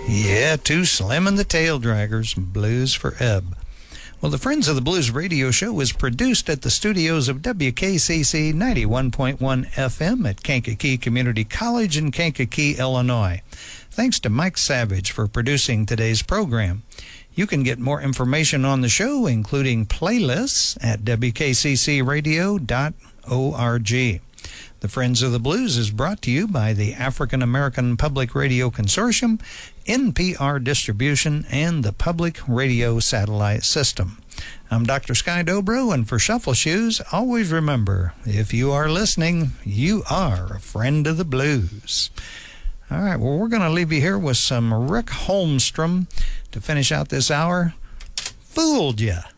Yeah, Too Slim and the Tail Draggers, Blues for Ebb. Well, the Friends of the Blues radio show is produced at the studios of WKCC 91.1 FM at Kankakee Community College in Kankakee, Illinois. Thanks to Mike Savage for producing today's program. You can get more information on the show, including playlists, at wkccradio.org. The Friends of the Blues is brought to you by the African American Public Radio Consortium, NPR Distribution, and the Public Radio Satellite System. I'm Dr. Sky Dobro, and for Shuffle Shoes, always remember, if you are listening, you are a friend of the blues. All right, well, we're going to leave you here with some Rick Holmstrom to finish out this hour. Fooled Ya.